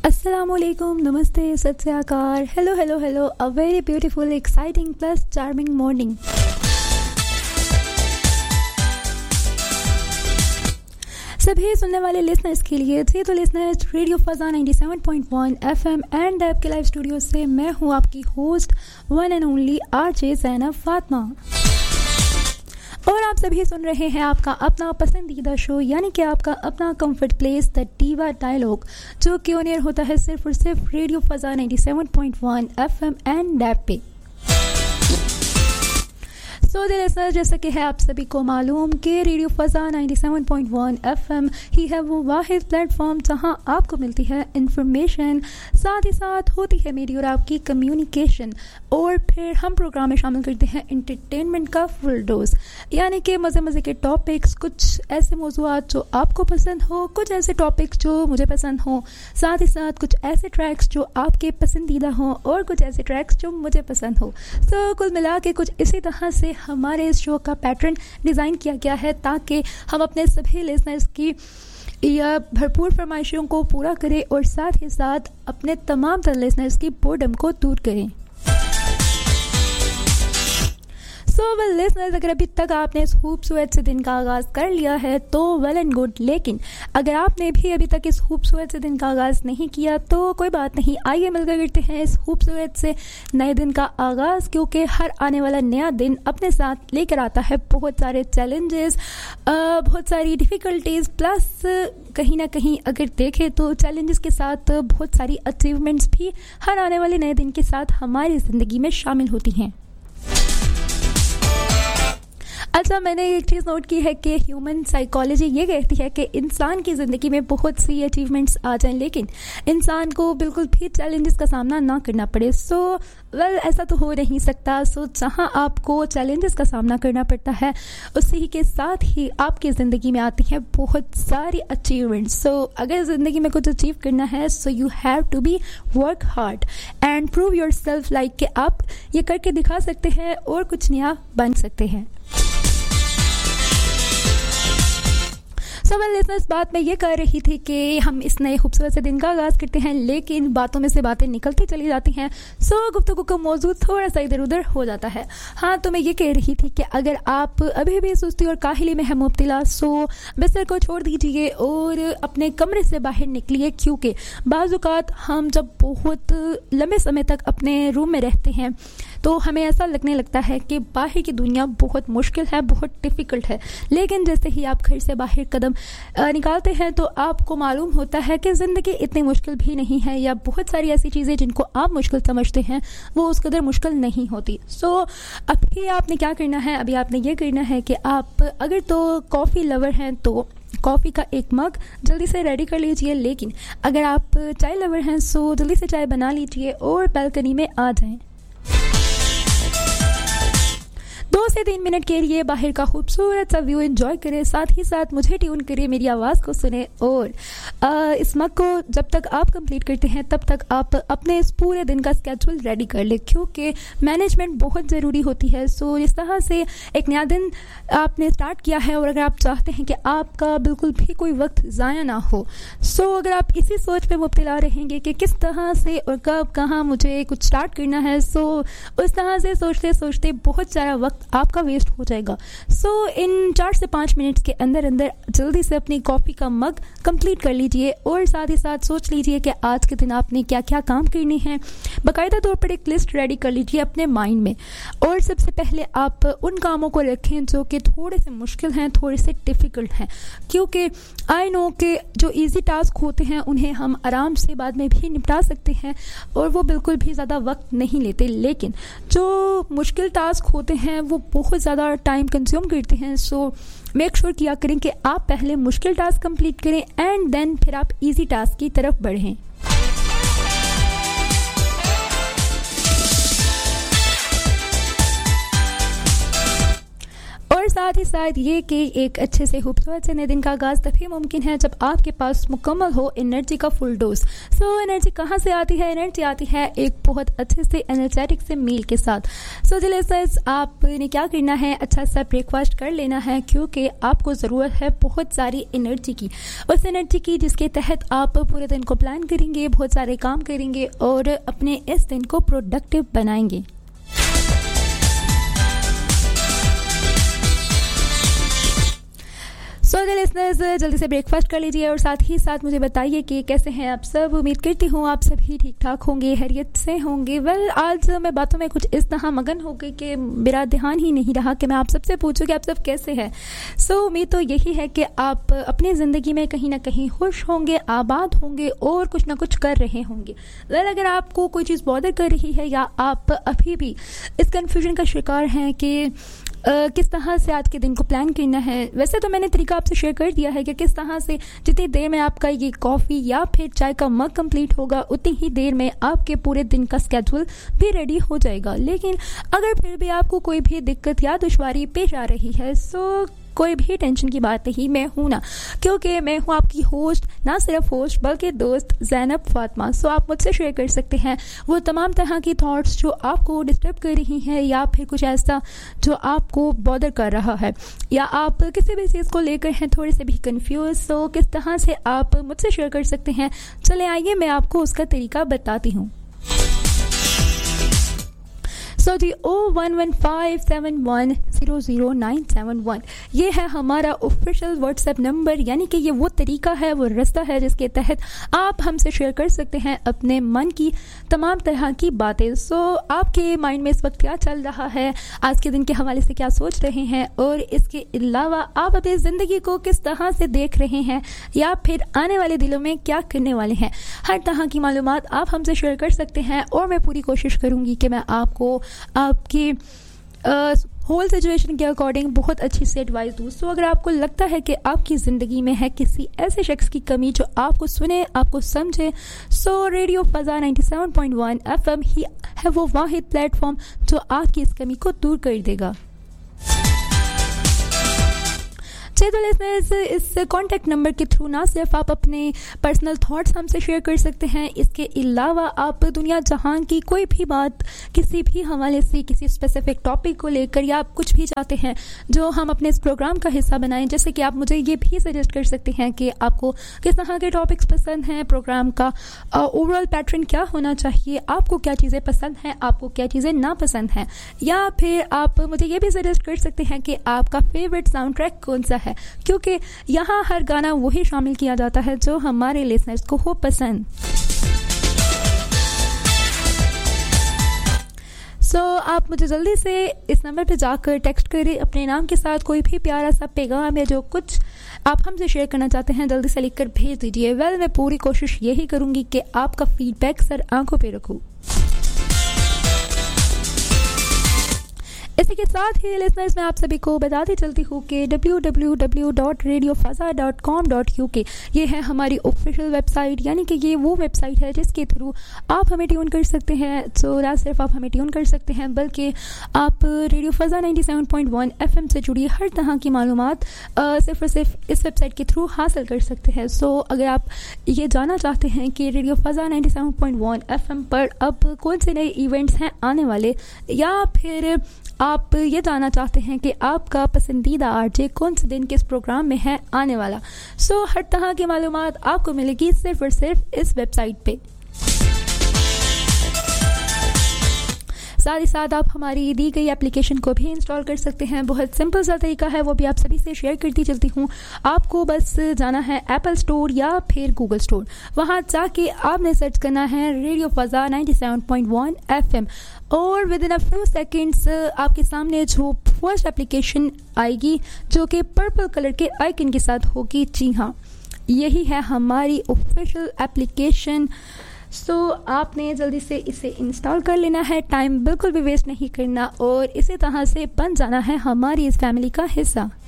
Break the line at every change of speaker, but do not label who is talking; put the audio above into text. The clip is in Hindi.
Assalamualaikum, Namaste, Sat Sri Akal, hello, a very beautiful, exciting plus charming morning. सभी सुनने वाले लिसनर्स के लिए थी तो listeners radio फजा 97.1 FM and app के लाइव स्टूडियो से मैं हूँ आपकी host one and only RJ Zainab Fatima और आप सभी सुन रहे हैं आपका अपना पसंदीदा शो यानी कि आपका अपना comfort place the diva dialogue जो कि ऑन एयर होता है सिर्फ और सिर्फ रेडियो फजा 97.1 FM एंड ऐप पे। सो लिसनर्स जैसा कि है आप सभी को मालूम कि रेडियो फजा 97.1 FM ही है वो वाहिद प्लेटफॉर्म जहां आपको मिलती है इंफॉर्मेशन, साथ ही साथ होती है मेरी और आपकी कम्युनिकेशन और फिर हम प्रोग्राम में शामिल करते हैं इंटरटेनमेंट का फुल डोज यानी कि मज़े के टॉपिक्स, कुछ ऐसे मौज़ूआत जो आपको पसंद हो, कुछ ऐसे टॉपिक्स जो मुझे पसंद हो, साथ ही साथ कुछ ऐसे ट्रैक्स जो आपके पसंदीदा हों और कुछ ऐसे ट्रैक्स जो मुझे पसंद हो। सो कुल मिला के कुछ इसी तरह से हमारे इस शो का पैटर्न डिज़ाइन किया गया है ताकि हम अपने सभी लिसनर्स की या भरपूर फरमाइशों को पूरा करें और साथ ही साथ अपने तमाम तर लिसनर्स की बोर्डम को दूर करें। सो वेल लिसनर्स, अगर अभी तक आपने इस खूबसूरत से दिन का आगाज़ कर लिया है तो वेल एंड गुड, लेकिन अगर आपने भी अभी तक इस खूबसूरत से दिन का आगाज़ नहीं किया तो कोई बात नहीं, आइए मिलकर करते हैं इस खूबसूरत से नए दिन का आगाज़, क्योंकि हर आने वाला नया दिन अपने साथ लेकर आता है बहुत सारे चैलेंजेस, बहुत सारी डिफ़िकल्टीज़, प्लस कहीं ना कहीं अगर देखें तो चैलेंजेस के साथ बहुत सारी अचीवमेंट्स भी हर आने वाले नए दिन के साथ हमारी ज़िंदगी में शामिल होती हैं। अच्छा, मैंने एक चीज़ नोट की है कि ह्यूमन साइकोलॉजी ये कहती है कि इंसान की ज़िंदगी में बहुत सी अचीवमेंट्स आ जाएं लेकिन इंसान को बिल्कुल भी चैलेंजेस का सामना ना करना पड़े। सो वेल ऐसा तो हो नहीं सकता। सो जहाँ आपको चैलेंजेस का सामना करना पड़ता है उसी के साथ ही आपकी ज़िंदगी में आती हैं बहुत सारी अचीवमेंट्स। सो अगर ज़िंदगी में कुछ अचीव करना है so you have to be work hard and prove your self, like कि आप ये करके दिखा सकते हैं और कुछ नया बन सकते हैं। सो वेल लिसनर्स, बात मैं ये कर रही थी कि हम इस नए खूबसूरत से दिन का आगाज़ करते हैं लेकिन बातों में से बातें निकलती चली जाती हैं। सो गुफ्तगू का मौजूद थोड़ा सा इधर उधर हो जाता है। हाँ, तो मैं ये कह रही थी कि अगर आप अभी भी सुस्ती और काहली में है मुब्तला सो बिस्तर को छोड़ दीजिए और अपने कमरे से बाहर निकलिए, क्योंकि बाज़ औक़ात हम जब बहुत लंबे समय तक अपने रूम में रहते हैं तो हमें ऐसा लगने लगता है कि बाहर की दुनिया बहुत मुश्किल है, बहुत डिफ़िकल्ट है, लेकिन जैसे ही आप घर से बाहर कदम निकालते हैं तो आपको मालूम होता है कि ज़िंदगी इतनी मुश्किल भी नहीं है या बहुत सारी ऐसी चीज़ें जिनको आप मुश्किल समझते हैं वो उस कदर मुश्किल नहीं होती। सो अभी आपने क्या करना है, अभी आपने ये करना है कि आप अगर तो कॉफ़ी लवर हैं तो कॉफ़ी का एक मग जल्दी से रेडी कर लीजिए, लेकिन अगर आप चाय लवर हैं सो जल्दी से चाय बना लीजिए और बालकनी में आ जाएं। 2 से 3 मिनट के लिए बाहर का खूबसूरत सा व्यू एंजॉय करें, साथ ही साथ मुझे ट्यून करें, मेरी आवाज़ को सुने और इस मग को जब तक आप कंप्लीट करते हैं तब तक आप अपने इस पूरे दिन का स्केड्यूल रेडी कर ले, क्योंकि मैनेजमेंट बहुत ज़रूरी होती है। सो इस तरह से एक नया दिन आपने स्टार्ट किया है और अगर आप चाहते हैं कि आपका बिल्कुल भी कोई वक्त ज़ाया ना हो, सो अगर आप इसी सोच पे मुब्तला रहेंगे कि किस तरह से और कब कहाँ मुझे कुछ स्टार्ट करना है, सो उस तरह से सोचते सोचते बहुत सारा वक्त आपका वेस्ट हो जाएगा। सो इन 4 से 5 मिनट्स के अंदर अंदर जल्दी से अपनी कॉफ़ी का मग कंप्लीट कर लीजिए और साथ ही साथ सोच लीजिए कि आज के दिन आपने क्या क्या काम करने हैं। बाकायदा तौर पर एक लिस्ट रेडी कर लीजिए अपने माइंड में और सबसे पहले आप उन कामों को रखें जो कि थोड़े से मुश्किल हैं, थोड़े से डिफ़िकल्ट हैं, क्योंकि आई नो कि जो ईजी टास्क होते हैं उन्हें हम आराम से बाद में भी निपटा सकते हैं और वो बिल्कुल भी ज़्यादा वक्त नहीं लेते, लेकिन जो मुश्किल टास्क होते हैं वो बहुत ज़्यादा टाइम कंज्यूम करते हैं। सो मेक श्योर किया करें कि आप पहले मुश्किल टास्क कंप्लीट करें एंड देन फिर आप इजी टास्क की तरफ बढ़ें। और साथ ही साथ ये कि एक अच्छे से खूबसूरत से नए दिन का आगाज़ तभी मुमकिन है जब आपके पास मुकम्मल हो एनर्जी का फुल डोज। सो एनर्जी कहाँ से आती है? एनर्जी आती है एक बहुत अच्छे से एनर्जेटिक से मील के साथ। सो लिसनर्स, आपने क्या करना है, अच्छा सा ब्रेकफास्ट कर लेना है, क्योंकि आपको ज़रूरत है बहुत सारी एनर्जी की, उस एनर्जी की जिसके तहत आप पूरे दिन को प्लान करेंगे, बहुत सारे काम करेंगे और अपने इस दिन को प्रोडक्टिव बनाएंगे। सो लिसनर्स, जल्दी से ब्रेकफास्ट कर लीजिए और साथ ही साथ मुझे बताइए कि कैसे हैं आप सब। उम्मीद करती हूँ आप सभी ठीक ठाक होंगे, खैरियत से होंगे। आज मैं बातों में कुछ इस तरह मगन हो गई कि मेरा ध्यान ही नहीं रहा कि मैं आप सबसे पूछूं कि आप सब कैसे हैं। सो उम्मीद तो यही है कि आप अपनी ज़िंदगी में कहीं ना कहीं खुश होंगे, आबाद होंगे और कुछ ना कुछ कर रहे होंगे। अगर आपको कोई चीज़ बॉदर कर रही है या आप अभी भी इस कन्फ्यूजन का शिकार हैं कि किस तरह से आज के दिन को प्लान करना है, वैसे तो मैंने तरीका आपसे शेयर कर दिया है कि किस तरह से जितनी देर में आपका ये कॉफ़ी या फिर चाय का मग कंप्लीट होगा उतनी ही देर में आपके पूरे दिन का स्केड्यूल भी रेडी हो जाएगा। लेकिन अगर फिर भी आपको कोई भी दिक्कत या दुश्वारी पेश आ रही है, सो कोई भी टेंशन की बात नहीं, मैं हूँ ना, क्योंकि मैं हूँ आपकी होस्ट, ना सिर्फ होस्ट बल्कि दोस्त ज़ैनब फातिमा। सो आप मुझसे शेयर कर सकते हैं वो तमाम तरह की थॉट्स जो आपको डिस्टर्ब कर रही हैं या फिर कुछ ऐसा जो आपको बॉदर कर रहा है, या आप किसी भी चीज़ को लेकर हैं थोड़े से भी कंफ्यूज। सो किस तरह से आप मुझसे शेयर कर सकते हैं, चले आइए मैं आपको उसका तरीका बताती हूँ। सो जी 01157100971 ये है हमारा ऑफिशियल व्हाट्सएप नंबर, यानी कि ये वो तरीका है, वो रास्ता है जिसके तहत आप हमसे शेयर कर सकते हैं अपने मन की तमाम तरह की बातें। सो आपके माइंड में इस वक्त क्या चल रहा है, आज के दिन के हवाले से क्या सोच रहे हैं, और इसके अलावा आप अपनी ज़िंदगी को किस तरह से देख रहे हैं या फिर आने वाले दिनों में क्या करने वाले हैं, हर तरह की मालूमात आप हमसे शेयर कर सकते हैं। और मैं पूरी कोशिश करूँगी कि मैं आपको आपकी होल सिचुएशन के अकॉर्डिंग बहुत अच्छी से एडवाइस दूँ। सो अगर आपको लगता है कि आपकी ज़िंदगी में है किसी ऐसे शख्स की कमी जो आपको सुने, आपको समझे, सो रेडियो फ़ज़ा 97.1 FM ही है वो वाहिद प्लेटफॉर्म जो आपकी इस कमी को दूर कर देगा। तो लिसनर्स, इस कॉन्टैक्ट नंबर के थ्रू ना सिर्फ आप अपने पर्सनल थॉट्स हमसे शेयर कर सकते हैं, इसके अलावा आप दुनिया जहान की कोई भी बात किसी भी हवाले से, किसी स्पेसिफिक टॉपिक को लेकर, या आप कुछ भी चाहते हैं जो हम अपने इस प्रोग्राम का हिस्सा बनाएं, जैसे कि आप मुझे ये भी सजेस्ट कर सकते हैं कि आपको किस तरह के टॉपिक्स पसंद हैं, प्रोग्राम का ओवरऑल पैटर्न क्या होना चाहिए, आपको क्या चीज़ें पसंद हैं, आपको क्या चीज़ें नापसंद हैं, या फिर आप मुझे ये भी सजेस्ट कर सकते हैं कि आपका फेवरेट साउंड ट्रैक कौन सा है, क्योंकि यहाँ हर गाना वही शामिल किया जाता है जो हमारे लिसनर्स को हो पसंद। सो आप मुझे जल्दी से इस नंबर पे जाकर टेक्स्ट करें अपने नाम के साथ कोई भी प्यारा सा पैगाम है जो कुछ आप हमसे शेयर करना चाहते हैं, जल्दी से लिखकर भेज दीजिए। मैं पूरी कोशिश यही करूँगी कि आपका फीडबैक सर आंखों पे रखूँ। इसी के साथ ही लिसनर्स, मैं आप सभी को बताती चलती हूँ कि www.radiofazza.com.uk ये है हमारी ऑफिशियल वेबसाइट, यानी कि ये वो वेबसाइट है जिसके थ्रू आप हमें ट्यून कर सकते हैं। सो ना सिर्फ आप हमें ट्यून कर सकते हैं बल्कि आप रेडियो फ़ज़ा 97.1 FM से जुड़ी हर तरह की मालूमात सिर्फ और सिर्फ इस वेबसाइट के थ्रू हासिल कर सकते हैं। सो अगर आप ये जानना चाहते हैं कि रेडियो फ़ज़ा 97.1 FM पर अब कौन से नए इवेंट्स हैं आने वाले, या फिर आप ये जानना चाहते हैं कि आपका पसंदीदा आरजे कौन से दिन किस प्रोग्राम में है आने वाला, सो हर तरह की मालूमात आपको मिलेगी सिर्फ और सिर्फ इस वेबसाइट पे। साथ ही साथ आप हमारी दी गई एप्लीकेशन को भी इंस्टॉल कर सकते हैं। बहुत सिंपल सा तरीका है, वो भी आप सभी से शेयर करती चलती हूँ। आपको बस जाना है एप्पल स्टोर या फिर गूगल स्टोर, वहाँ जाके आपने सर्च करना है रेडियो फ़ज़ा 97.1 FM, और with in a few seconds आपके सामने जो फर्स्ट एप्लीकेशन आएगी जो कि पर्पल कलर के आइकन के साथ होगी, जी हाँ यही है हमारी ऑफिशियल एप्लीकेशन। सो आपने जल्दी से इसे इंस्टॉल कर लेना है, टाइम बिल्कुल भी वेस्ट नहीं करना, और इसी तरह से बन जाना है हमारी इस फैमिली का हिस्सा।